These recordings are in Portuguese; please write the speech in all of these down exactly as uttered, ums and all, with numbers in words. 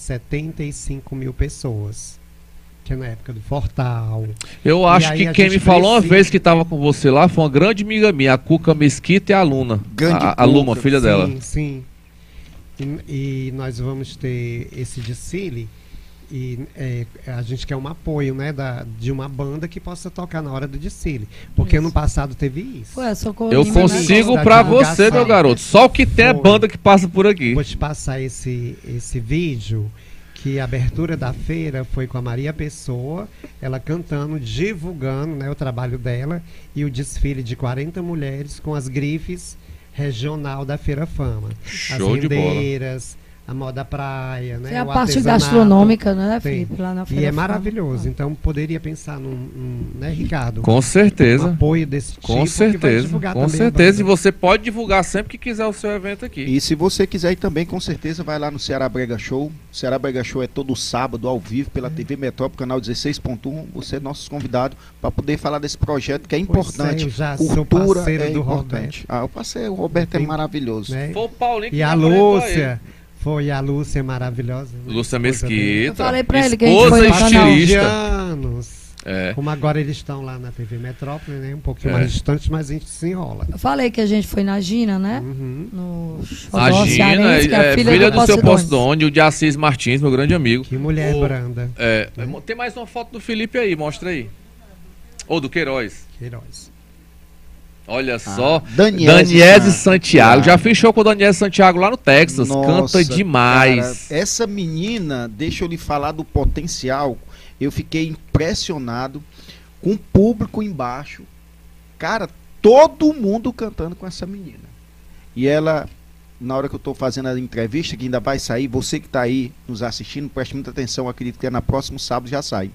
setenta e cinco mil pessoas. Que é na época do Fortal. Eu acho que quem me falou uma vez que estava com você lá foi uma grande amiga minha, a Cuca Mesquita e a Luna. Grande a, a Luma, filha sim, dela. Sim, sim. E, e nós vamos ter esse desfile. E é, a gente quer um apoio, né, da, de uma banda que possa tocar na hora do desfile. Porque Isso. ano passado teve isso. Ué, Socorro Eu Lima, consigo né? pra Da você, divulgação. meu garoto. Só o que tem é Foi. banda que passa por aqui. Vou te passar esse, esse vídeo, que a abertura da feira foi com a Maria Pessoa, ela cantando, divulgando, né, o trabalho dela, e o desfile de quarenta mulheres com as grifes regional da Feira Fama. Show as de bola. rendeiras, a moda praia, né? Tem a o parte artesanato. gastronômica, né, Tem. Felipe? Lá na E Feira é Fama. maravilhoso. Então poderia pensar num, num né, Ricardo? Com Um certeza. apoio desse tipo. Com que vai certeza. divulgar Com também a certeza. E banda. você pode divulgar sempre que quiser o seu evento aqui. E se você quiser ir também, com certeza, vai lá no Ceará Brega Show. Ceará Brega Show é todo sábado, ao vivo, pela T V Metrópole, canal dezesseis ponto um. Você é nosso convidado para poder falar desse projeto que é Pois importante. é, eu já sou Cultura parceiro é do importante. Ah, o parceiro, o Roberto é Tem- maravilhoso. Né? Foi o Paulinho que E a me apresentou ele. Lúcia, foi a Lúcia maravilhosa. né? Lúcia Esposa dele. Mesquita. Eu falei pra ele que a gente esposa foi e no canal. De estilista. anos. É. Como agora eles estão lá na T V Metrópole, né? Um pouquinho É. mais distante, mas a gente se enrola. Eu falei que a gente foi na Gina, né? Uhum. No A Xodó Gina Cearense, é, que é a é filha, filha do, do seu Posidônio. Posidônio, o de Assis Martins, meu grande amigo. Que mulher Ô, branda. É, tem mais uma foto do Felipe aí, mostra aí. Ou do Queiroz. Queiroz. Olha Ah, só. Daniese Daniese Santiago. Santiago. Já fiz show com o Daniese Santiago lá no Texas. Nossa, Canta demais. cara, essa menina, deixa eu lhe falar do potencial. Eu fiquei impressionado com o público embaixo. Cara, todo mundo cantando com essa menina. E ela, na hora que eu estou fazendo a entrevista, que ainda vai sair, você que está aí nos assistindo, preste muita atenção, acredito que é na próximo sábado já sai.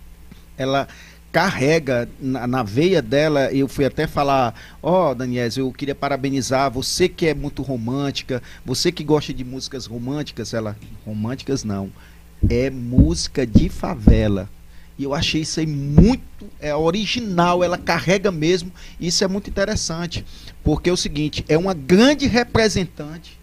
Ela carrega na, na veia dela, eu fui até falar, ó, oh, Daniese, eu queria parabenizar você que é muito romântica, você que gosta de músicas românticas. Ela, românticas não, é música de favela. E eu achei isso aí muito é, original, ela carrega mesmo, e isso é muito interessante, porque é o seguinte, é uma grande representante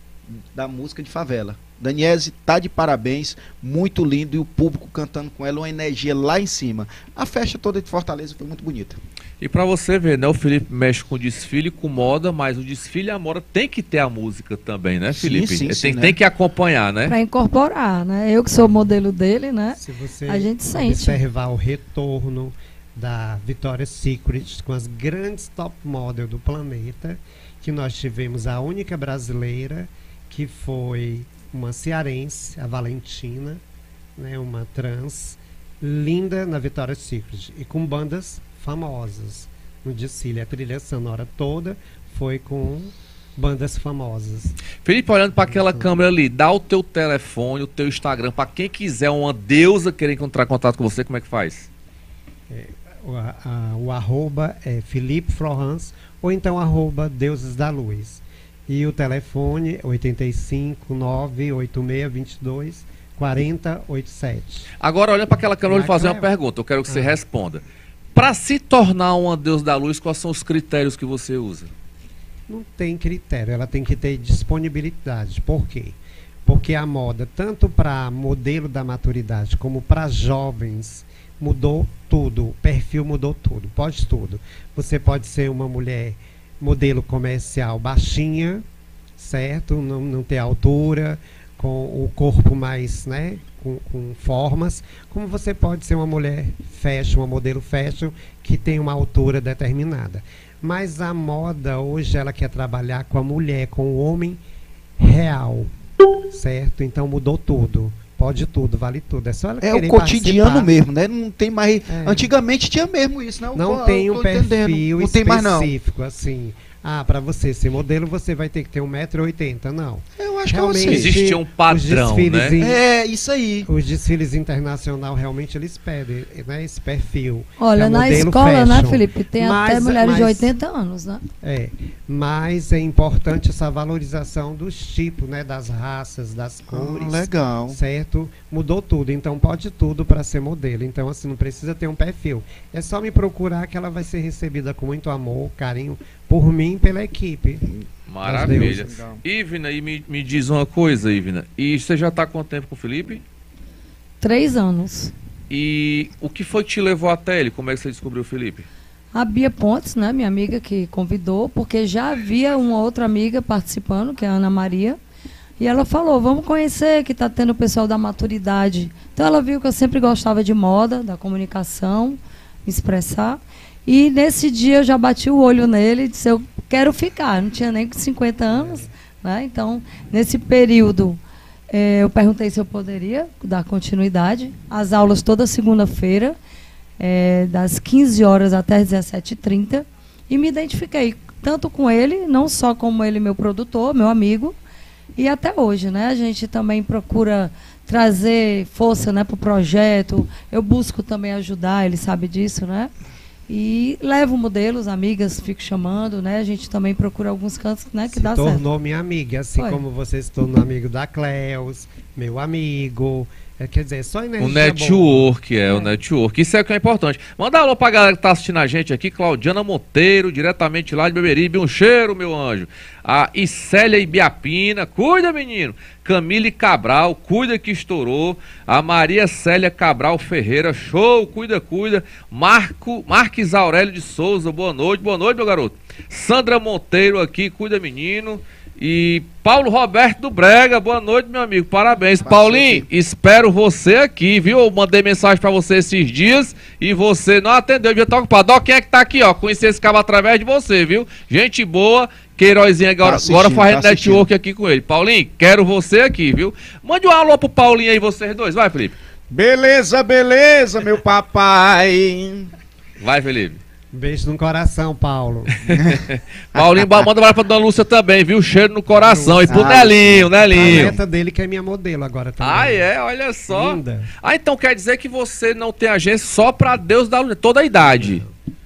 da música de favela. Daniese tá de parabéns, muito lindo, e o público cantando com ela, uma energia lá em cima. A festa toda de Fortaleza foi muito bonita. E pra você ver, né? O Felipe mexe com desfile, com moda, mas o desfile e a moda tem que ter a música também, né, Sim, Felipe? sim, tem, sim, né? tem que acompanhar, né? Pra incorporar, né? Eu que sou modelo dele, né? Se você A gente sente. observar o retorno da Victoria's Secret com as grandes top model do planeta, que nós tivemos a única brasileira, que foi uma cearense, a Valentina, né, uma trans, linda na Victoria's Secret, e com bandas famosas no desfile. A trilha sonora toda foi com bandas famosas. Felipe, olhando para aquela câmera ali, dá o teu telefone, o teu Instagram, para quem quiser uma deusa querer encontrar contato com você, como é que faz? É, o, a, o arroba é Felipe Florence, ou então arroba Deuses da Luz. E o telefone oito cinco, nove oito seis, dois dois, quatro zero oito sete. Agora, olhando para aquela câmera, eu vou lhe fazer uma pergunta, eu quero que você Ah. responda. Para se tornar uma deusa da luz, quais são os critérios que você usa? Não tem critério, ela tem que ter disponibilidade. Por quê? Porque a moda, tanto para modelo da maturidade como para jovens, mudou tudo. O perfil mudou tudo, pode tudo. Você pode ser uma mulher modelo comercial baixinha, certo? Não, não ter altura, com o corpo mais, né, com, com formas, como você pode ser uma mulher fashion, uma modelo fashion, que tem uma altura determinada. Mas a moda hoje, ela quer trabalhar com a mulher, com o homem real, certo? Então mudou tudo. Pode tudo, vale tudo. É só ela É querer o cotidiano participar. mesmo, né? Não tem mais. É. Antigamente tinha mesmo isso, né? Eu Não tô- tem eu um tô entendendo. perfil Não tem mais, não. específico, assim. Ah, para você ser modelo, você vai ter que ter um metro e oitenta. Não. Eu acho que é Realmente, você. Existe um padrão, os desfiles né? in- É, isso aí. Os desfiles internacional realmente eles pedem, né, esse perfil. Olha, É na modelo escola, né, fashion. Felipe? Tem até Mas- mulheres de mas- oitenta anos, né? É, mas é importante essa valorização dos tipos, né, das raças, das cores. Ah, legal. Certo? Mudou tudo, então pode tudo para ser modelo. Então, assim, não precisa ter um perfil. É só me procurar que ela vai ser recebida com muito amor, carinho, por mim e pela equipe. Maravilha. Legal. Ivna, e me, me diz uma coisa, Ivna. E você já está há quanto tempo com o Felipe? Três anos. E o que foi que te levou até ele? Como é que você descobriu o Felipe? A Bia Pontes, né, minha amiga que convidou, porque já havia uma outra amiga participando, que é a Ana Maria, e ela falou, vamos conhecer, que está tendo o pessoal da maturidade. Então ela viu que eu sempre gostava de moda, da comunicação, me expressar, e nesse dia eu já bati o olho nele e disse, eu quero ficar, não tinha nem cinquenta anos, né, então nesse período eh, eu perguntei se eu poderia dar continuidade, as aulas toda segunda-feira, É, das quinze horas até as dezessete e trinta, e me identifiquei tanto com ele, não só como ele meu produtor, meu amigo, e até hoje, né? A gente também procura trazer força, né, para o projeto, eu busco também ajudar, ele sabe disso, né? E levo modelos, amigas, fico chamando, né? A gente também procura alguns cantos, né, que Se dá certo. tornou minha amiga, assim Foi. como você se tornou amigo da Cleus, meu amigo. É, quer dizer, só energia O network, é, É. o network. Isso é o que é importante. Manda um alô pra galera que tá assistindo a gente aqui. Claudiana Monteiro, diretamente lá de Beberibe. Um cheiro, meu anjo. A Iscélia Ibiapina, cuida, menino. Camille Cabral, cuida que estourou. A Maria Célia Cabral Ferreira, show, cuida, cuida. Marco, Marques Aurélio de Souza, boa noite, boa noite, meu garoto. Sandra Monteiro aqui, cuida, menino. E Paulo Roberto do Brega, boa noite, meu amigo, parabéns. Passou Paulinho, aqui. espero você aqui, viu? Eu mandei mensagem pra você esses dias e você não atendeu, devia estar ocupado. Ó, quem é que tá aqui, ó? Conheci esse cabo através de você, viu? Gente boa, Queirozinho agora, Tá assistindo, agora fazendo tá assistindo. network aqui com ele. Paulinho, quero você aqui, viu? Mande um alô pro Paulinho aí, vocês dois, vai, Felipe. Beleza, beleza, meu papai. Vai, Felipe. Beijo no coração, Paulo. Paulinho, manda um abraço pra Dona Lúcia também, viu? Cheiro no coração. E pro Ah, Nelinho, A Nelinho. neta dele que é minha modelo agora também. Ah, é? Olha só. Linda. Ah, então quer dizer que você não tem agência só pra Deus da Luna, toda a idade.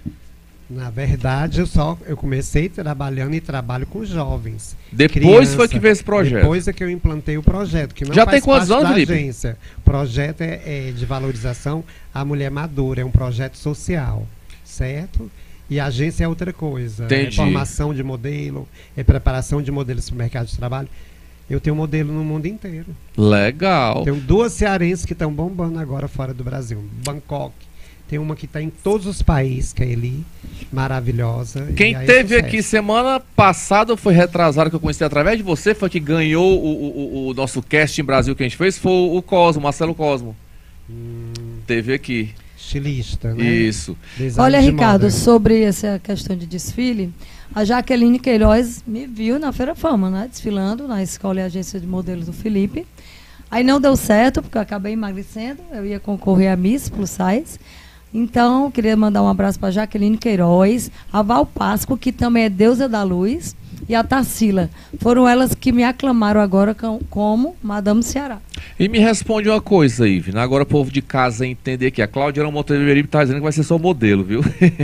Na verdade, eu só eu comecei trabalhando e trabalho com jovens. Depois Criança. foi que veio esse projeto. Depois é que eu implantei o projeto, que não Já faz tem quantos parte anos, da Felipe? agência. O projeto é, é de valorização à mulher madura, é um projeto social, certo? E a agência é outra coisa. Entendi. É formação de modelo, é preparação de modelos para o mercado de trabalho. Eu tenho modelo no mundo inteiro. Legal. Tenho duas cearenses que estão bombando agora fora do Brasil. Bangkok. Tem uma que está em todos os países, que é Eli, maravilhosa. Quem e aí é teve sucesso. aqui semana passada, foi retrasado, que eu conheci através de você, foi que ganhou o, o, o nosso casting Brasil que a gente fez, foi o Cosmo, Marcelo Cosmo. Hum, Teve aqui. estilista, né? Isso. Design Olha, de Ricardo, moda. sobre essa questão de desfile, a Jaqueline Queiroz me viu na Feira Fama, né? Desfilando na escola e agência de modelos do Felipe. Aí não deu certo, porque eu acabei emagrecendo, eu ia concorrer a Miss Plus Size. Então, eu queria mandar um abraço para Jaqueline Queiroz, a Val Páscoa, que também é deusa da luz, e a Tarsila. Foram elas que me aclamaram agora com- como Madame Ceará. E me responde uma coisa, Ivna. Agora o povo de casa entender que a Cláudia Monteiro Beberibe está dizendo que vai ser só modelo, viu?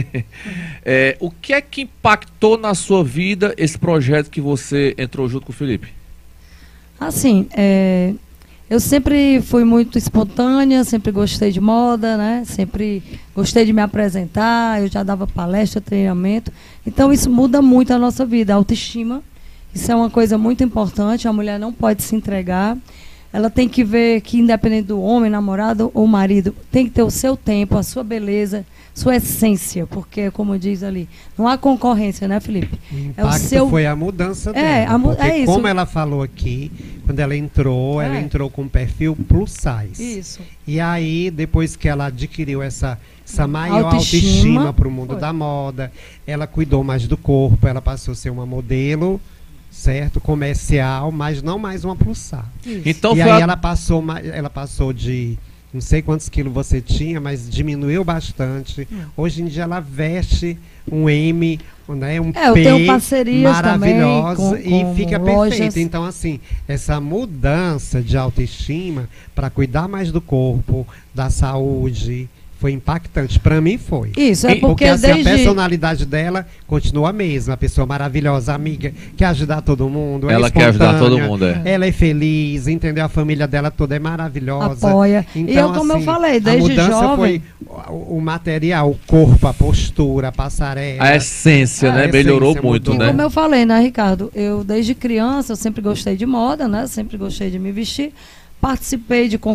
É, o que é que impactou na sua vida esse projeto que você entrou junto com o Felipe? Assim, é, eu sempre fui muito espontânea, sempre gostei de moda, né? Sempre gostei de me apresentar, eu já dava palestra, treinamento. Então isso muda muito a nossa vida, a autoestima. Isso é uma coisa muito importante, a mulher não pode se entregar. Ela tem que ver que, independente do homem, namorado ou marido, tem que ter o seu tempo, a sua beleza, sua essência, porque, como diz ali, não há concorrência, né, Felipe? O É o impacto seu- foi a mudança É, dela. a mu- porque é isso. como ela falou aqui, quando ela entrou, ela É. entrou com um perfil plus size. Isso. E aí, depois que ela adquiriu essa, essa maior Autoestima, autoestima para o mundo foi. da moda, ela cuidou mais do corpo, ela passou a ser uma modelo, certo? Comercial, mas não mais uma plus size. Isso. Então e foi aí a- ela passou, ma- ela passou de não sei quantos quilos você tinha, mas diminuiu bastante. Hoje em dia ela veste um M, né, um É, eu P tenho parcerias também maravilhosa com- com e fica lojas. perfeita. Então, assim, essa mudança de autoestima para cuidar mais do corpo, da saúde, Foi impactante. Pra mim foi. Isso, é E- porque, Porque assim, desde... a personalidade dela continua a mesma. A pessoa maravilhosa, amiga, quer ajudar todo mundo. Ela é quer ajudar todo espontânea, mundo, é. Ela é feliz, entendeu? A família dela toda é maravilhosa. Apoia. Então, e eu, como assim, eu falei, a desde mudança jovem... foi o, o material, o corpo, a postura, a passarela. A essência, A né? essência Melhorou mudou. muito, E né? Como eu falei, né, Ricardo? Eu, desde criança, eu sempre gostei de moda, né? Sempre gostei de me vestir. Participei de